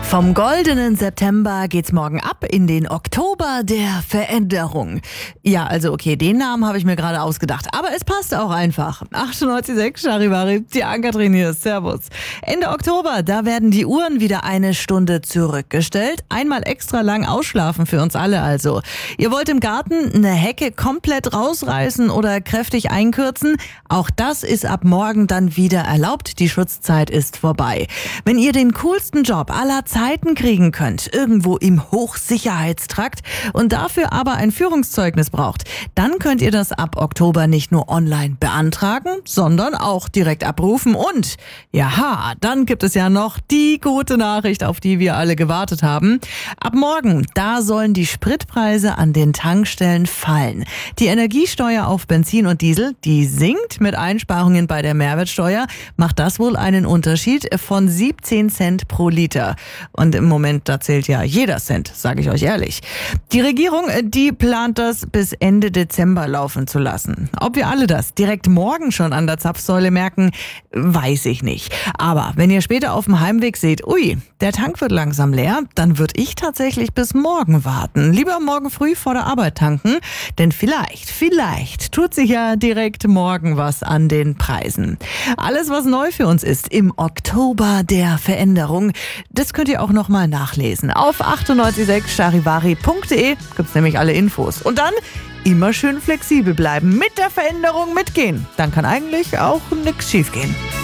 Vom goldenen September geht's morgen ab in den Oktober der Veränderung. Ja, also okay, den Namen habe ich mir gerade ausgedacht, aber es passt auch einfach. 98,6 Charivari, die Ann-Kathrin hier, servus. Ende Oktober, da werden die Uhren wieder eine Stunde zurückgestellt. Einmal extra lang ausschlafen für uns alle also. Ihr wollt im Garten eine Hecke komplett rausreißen oder kräftig einkürzen? Auch das ist ab morgen dann wieder erlaubt. Die Schutzzeit ist vorbei. Wenn ihr den coolsten Job aller Zeiten kriegen könnt, irgendwo im Hochsicherheitstrakt und dafür aber ein Führungszeugnis braucht, dann könnt ihr das ab Oktober nicht nur online beantragen, sondern auch direkt abrufen und, ja, dann gibt es ja noch die gute Nachricht, auf die wir alle gewartet haben. Ab morgen, da sollen die Spritpreise an den Tankstellen fallen. Die Energiesteuer auf Benzin und Diesel, die sinkt mit Einsparungen bei der Mehrwertsteuer, macht das wohl einen Unterschied von 17 Cent pro Liter. Und im Moment, da zählt ja jeder Cent, sage ich euch ehrlich. Die Regierung, die plant das bis Ende Dezember laufen zu lassen. Ob wir alle das direkt morgen schon an der Zapfsäule merken, weiß ich nicht. Aber wenn ihr später auf dem Heimweg seht, ui, der Tank wird langsam leer, dann würde ich tatsächlich bis morgen warten. Lieber morgen früh vor der Arbeit tanken, denn vielleicht tut sich ja direkt morgen was an den Preisen. Alles, was neu für uns ist im Oktober der Veränderung, das könnt ihr auch nochmal nachlesen. Auf 98.6 charivari.de gibt's nämlich alle Infos. Und dann immer schön flexibel bleiben, mit der Veränderung mitgehen. Dann kann eigentlich auch nichts schiefgehen.